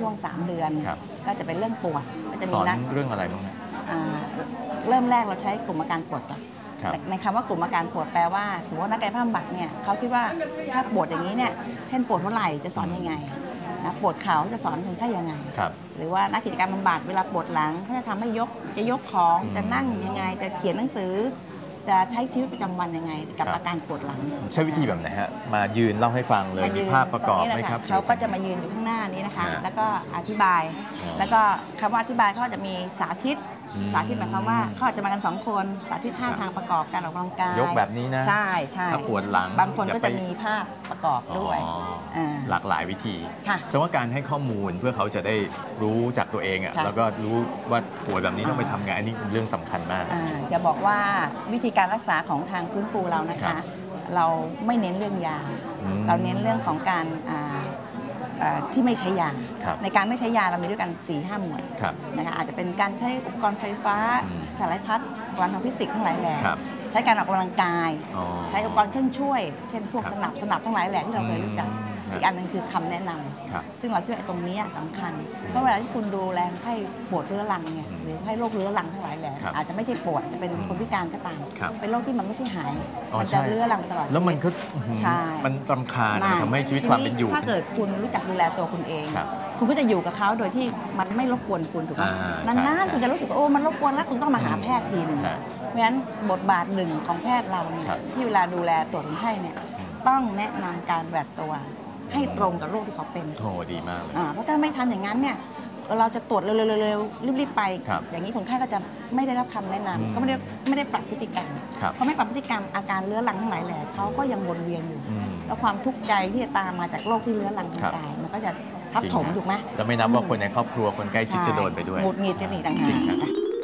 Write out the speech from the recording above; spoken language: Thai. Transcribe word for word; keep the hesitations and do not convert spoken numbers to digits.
ช่วงสามเดือนก็จะเป็นเรื่องปวดก็จะมีสอนนักเรื่องอะไรบ้างเริ่มแรกเราใช้กลุ่มอาการปวดก่อนในคำว่ากลุ่มอาการปวดแปลว่าสมมตินักกายภาพบำบัดเนี่ยเขาคิดว่าถ้าปวดอย่างนี้เนี่ยเช่นปวดหัวไหล่จะสอนยังไงนะปวดเข่าจะสอนคนไข้ยังไงหรือว่านักกิจกรรมบำบัดเวลาปวดหลังเขาจะทำให้ยกจะยกของจะนั่งยังไงจะเขียนหนังสือจะใช้ชีวิตประจำวันยังไงกับอาการปวดหลังใช้วิธีแบบไหนฮะมายืนเล่าให้ฟังเลยมีภาพประกอบไหมครับเขาก็จะมายืนอยู่ข้างหน้านี้นะคะแล้วก็อธิบายแล้วก็คำว่าอธิบายเขาจะมีสาธิตสาธิตหมายความว่าเขาจะมากันสองคนสาธิตท่าทางประกอบการออกกำลังกายยกแบบนี้นะใช่ใช่ถ้าปวดหลังบางคนก็จะมีภาพประกอบด้วยหลากหลายวิธีจะว่าการให้ข้อมูลเพื่อเขาจะได้รู้จากตัวเองอ่ะแล้วก็รู้ว่าปวดแบบนี้ต้องไปทำไงอันนี้เป็นเรื่องสำคัญมากจะบอกว่าวิธีการรักษาของทางฟื้นฟูเรานะคะเราไม่เน้นเรื่องยาเราเน้นเรื่องของการที่ไม่ใช้ยาในการไม่ใช้ยาเรามีด้วยกัน สี่ห้า หมวดนะคะอาจจะเป็นการใช้อุปกรณ์ไฟฟ้าสายพัดอุปกรณ์ทางฟิสิกส์ทั้งหลายแหล่ใช้การออกกำลังกายใช้อุปกรณ์เครื่องช่วยเช่นพวกสนับสนับทั้งหลายแหล่ที่เราเคยรู้จักอีกอันหนึ่งคือคำแนะนำซึ่งเราคิดว่าตรงนี้สำคัญเพราะเวลาที่คุณดูแลไข้ปวดเรื้อรังเนี่ยหรือไข้โรคเรื้อรังทั้งหลายแหล่อาจจะไม่ใช่ปวดจะเป็นคนพิการก็ตามเป็นโรคที่มันไม่ใช่หายมันจะเรื้อรังตลอดแล้วมันก็มันรำคาญทำให้ชีวิตความเป็นอยู่ถ้าเกิดคุณรู้จักดูแลตัวคุณเองคุณก็จะอยู่กับเขาโดยที่มันไม่รบกวนคุณถูกไหมนานๆคุณจะรู้สึกว่าโอ้มันรบกวนแล้วคุณต้องมาหาแพทย์ทีนึงเพราะฉะนั้นบทบาทหนึ่งของแพทย์เราเนี่ยที่เวลาดูแลตรวจคนไข้เนี่ยต้องแนะนำการแบบตัวให้ตรงกับโรคที่เขาเป็นโอ้ดีมากเพราะถ้าไม่ทำอย่างนั้นเนี่ยเราจะตรวจเร็วๆรีบๆไปอย่างนี้คนไข้ก็จะไม่ได้รับคำแนะนำก็ไม่ได้ไม่ได้ปรับพฤติกรรมเพราะไม่ปรับพฤติกรรมอาการเรื้อรังทั้งหลายแหล่เขาก็ยังวนเวียนอยู่แล้วความทุกข์ใจที่จะตามมาจากโรคที่เรื้อรังทางกายมันก็จะทับถมถูกไหมจะไม่นับว่าคนในครอบครัวคนใกล้ชิดจะโดนไปด้วยหงุดหงิดกันอีกต่างหาก